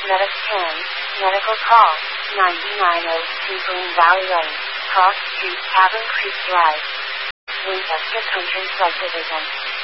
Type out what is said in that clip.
Medic 10, Medical Call, 9902 Green Valley Lane, Cross Street, Cabin Creek Drive, Winchester Country Subdivision.